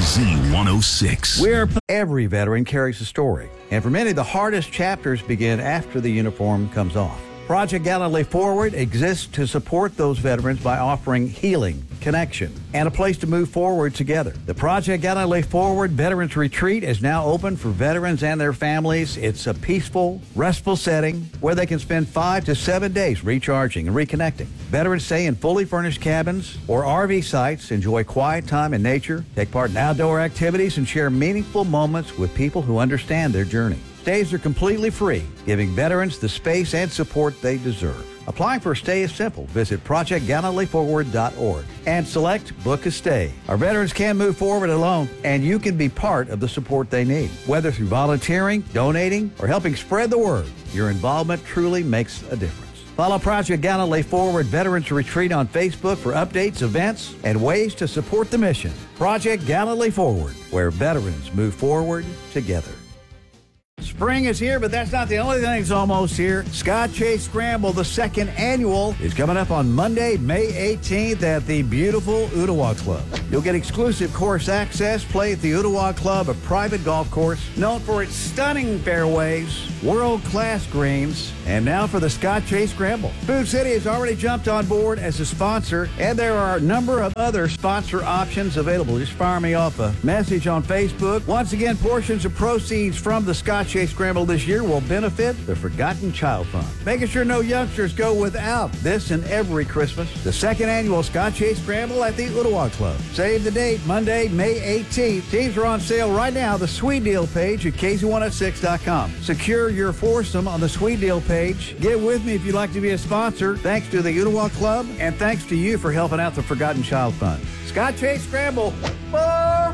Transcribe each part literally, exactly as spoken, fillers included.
Z one oh six. We're every veteran carries a story, and for many, the hardest chapters begin after the uniform comes off. Project Gallantly Forward exists to support those veterans by offering healing, connection, and a place to move forward together. The Project Gallantly Forward Veterans Retreat is now open for veterans and their families. It's a peaceful, restful setting where they can spend five to seven days recharging and reconnecting. Veterans stay in fully furnished cabins or R V sites, enjoy quiet time in nature, take part in outdoor activities, and share meaningful moments with people who understand their journey. Stays are completely free, giving veterans the space and support they deserve. Applying for a stay is simple. Visit project gallantly forward dot org and select Book a Stay. Our veterans can move forward alone, and you can be part of the support they need. Whether through volunteering, donating, or helping spread the word, your involvement truly makes a difference. Follow Project Gallantly Forward Veterans Retreat on Facebook for updates, events, and ways to support the mission. Project Gallantly Forward, where veterans move forward together. Spring is here, but that's not the only thing that's almost here. Scott Chase Scramble, the second annual, is coming up on Monday, May eighteenth at the beautiful Ooltewah Club. You'll get exclusive course access, play at the Ooltewah Club, a private golf course known for its stunning fairways, world-class greens, and now for the Scott Chase Scramble. Food City has already jumped on board as a sponsor, and there are a number of other sponsor options available. Just fire me off a message on Facebook. Once again, portions of proceeds from the Scott Chase Scramble this year will benefit the Forgotten Child Fund, making sure no youngsters go without this and every Christmas. The second annual Scott Chase Scramble at the Ooltewah Club. Save the date, Monday, May eighteenth. Teams are on sale right now, the Sweet Deal page at K Z one oh six dot com. Secure your foursome on the Sweet Deal page. Get with me if you'd like to be a sponsor. Thanks to the Ooltewah Club, and thanks to you for helping out the Forgotten Child Fund. Scott Chase Scramble. Oh.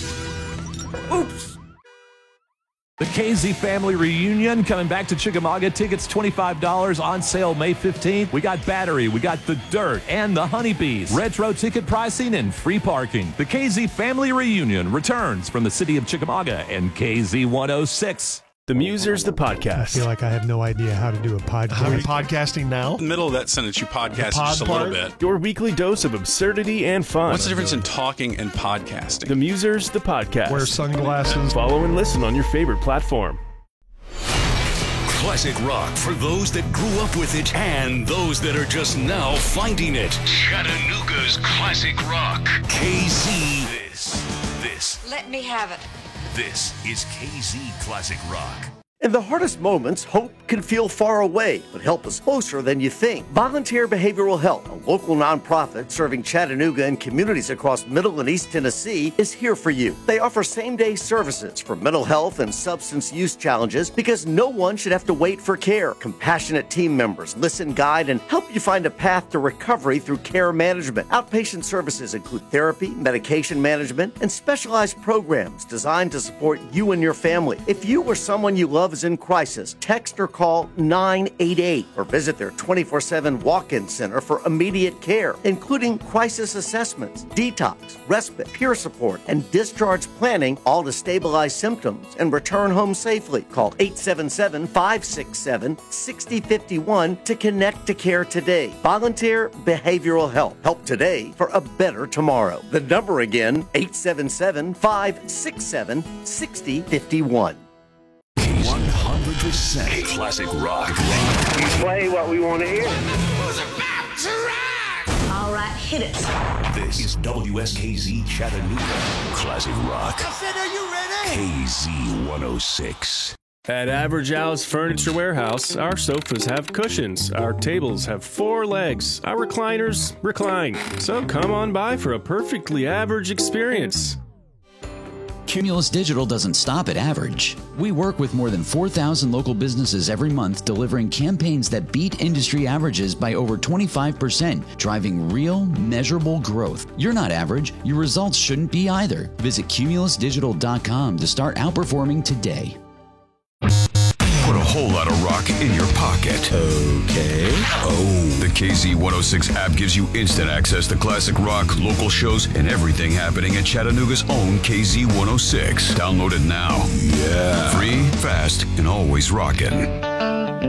Oops. The K Z Family Reunion coming back to Chickamauga. Tickets twenty-five dollars, on sale May fifteenth. We got Battery, we got The Dirt, and the Honeybees. Retro ticket pricing and free parking. The K Z Family Reunion returns from the city of Chickamauga and K Z one oh six. The Musers, the podcast. I feel like I have no idea how to do a podcast. How are you podcasting now? In the middle of that sentence, you podcast pod just a part? little bit. Your weekly dose of absurdity and fun. What's the difference in talking and podcasting? The Musers, the podcast. Wear sunglasses. Follow and listen on your favorite platform. Classic rock for those that grew up with it and those that are just now finding it. Chattanooga's classic rock. K Z. This, this. Let me have it. This is K Z Classic Rock. In the hardest moments, hope can feel far away, but help is closer than you think. Volunteer Behavioral Health, a local nonprofit serving Chattanooga and communities across Middle and East Tennessee, is here for you. They offer same-day services for mental health and substance use challenges because no one should have to wait for care. Compassionate team members listen, guide, and help you find a path to recovery through care management. Outpatient services include therapy, medication management, and specialized programs designed to support you and your family. If you or someone you love is in crisis, text or call nine eight eight or visit their twenty-four seven walk-in center for immediate care, including crisis assessments, detox, respite, peer support, and discharge planning, all to stabilize symptoms and return home safely. Call eight seven seven, five six seven, six zero five one to connect to care today. Volunteer Behavioral Health. Help today for a better tomorrow. The number again, eight seven seven, five six seven, six zero five one. one hundred percent classic rock. We play what we want to hear. All right, hit it. This is W S K Z Chattanooga Classic Rock. I said, are you ready? K Z one oh six. At Average Al's Furniture Warehouse, our sofas have cushions, our tables have four legs, our recliners recline. So come on by for a perfectly average experience. Cumulus Digital doesn't stop at average. We work with more than four thousand local businesses every month, delivering campaigns that beat industry averages by over twenty-five percent, driving real, measurable growth. You're not average. Your results shouldn't be either. Visit cumulus digital dot com to start outperforming today. Put a whole lot of rock in your pocket. Okay. Oh. The K Z one oh six app gives you instant access to classic rock, local shows, and everything happening at Chattanooga's own K Z one oh six. Download it now. Yeah. Free, fast, and always rockin'.